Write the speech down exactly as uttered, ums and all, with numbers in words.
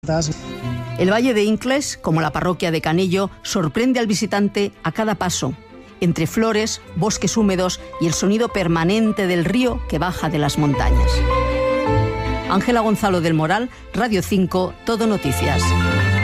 El Valle de Inclés, como la parroquia de Canillo, sorprende al visitante a cada paso, entre flores, bosques húmedos y el sonido permanente del río que baja de las montañas. Ángela Gonzalo del Moral, Radio cinco, Todo Noticias.